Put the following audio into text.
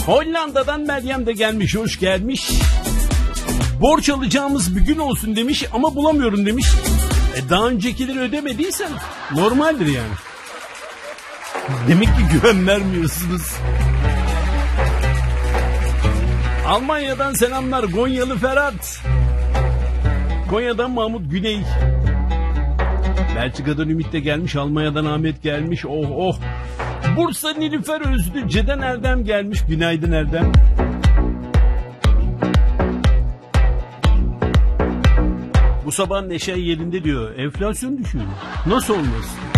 Hollanda'dan Meryem de gelmiş, hoş gelmiş. Borç alacağımız bir gün olsun demiş ama bulamıyorum demiş. Daha öncekileri ödemediysen normaldir yani. Demek ki güven vermiyorsunuz. Almanya'dan selamlar Gonyalı Ferhat. Konya'dan Mahmut Güney. Belçika'dan Ümit de gelmiş, Almanya'dan Ahmet gelmiş. Oh oh. Bursa Nilüfer Özlüce'den Erdem gelmiş. Günaydın Erdem. Bu sabah neşe yerinde diyor. Enflasyon düşüyor. Nasıl olmaz?